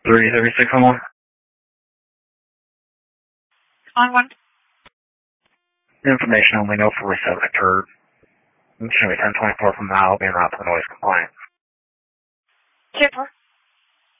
336 on one. On one. Information only, no 47 occurred. It's going to be 1024 from now, being route to the noise compliant. 10-4.